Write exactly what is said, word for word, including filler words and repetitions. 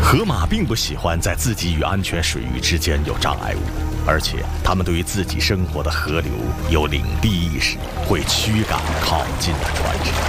河马并不喜欢在自己与安全水域之间有障碍物，而且它们对于自己生活的河流有领地意识，会驱赶靠近的船只。